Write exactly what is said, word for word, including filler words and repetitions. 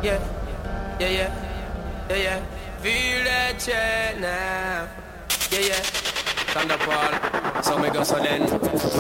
Yeah, yeah, yeah, yeah, yeah. Feel that chair now. Yeah, yeah. Thunderfall. So me go so then.